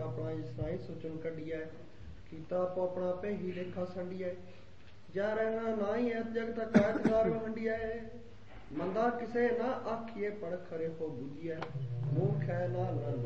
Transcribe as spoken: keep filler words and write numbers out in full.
अपना इसराई सोचन कडिया कीता आपो अपना पे ही लेखा संडिया जा रहना ना ही है जग तक कायतगार हंडिया मंदा किसे ना आखिए पड़ खरे हो बुझिया मूर्ख है ना